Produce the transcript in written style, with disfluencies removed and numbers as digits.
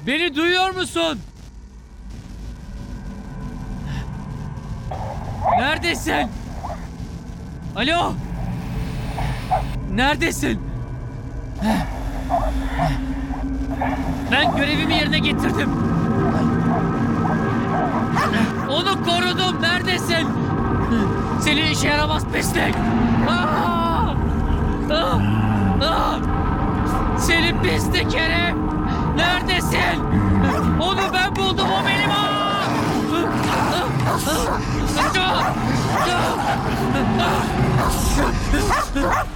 Beni duyuyor musun? Neredesin? Alo? Neredesin? Ben görevimi yerine getirdim. Onu korudum. Neredesin? Senin işe yaramaz pislik. Aa! Aa! Aa! Senin pislik herif. Neredesin? Onu ben buldum. O benim. Aa!